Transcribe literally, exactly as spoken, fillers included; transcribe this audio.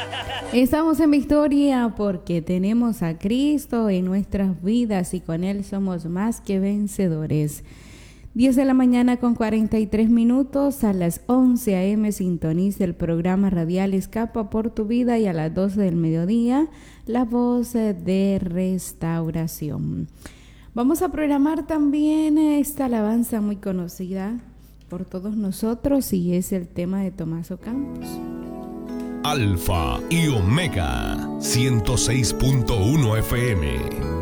Estamos en victoria porque tenemos a Cristo en nuestras vidas y con Él somos más que vencedores. diez de la mañana con cuarenta y tres minutos, a las once a eme sintoniza el programa radial Escapa por tu vida y a las doce del mediodía, La Voz de Restauración. Vamos a programar también esta alabanza muy conocida por todos nosotros y es el tema de Tomaso Campos. Alfa y Omega, ciento seis punto uno F M.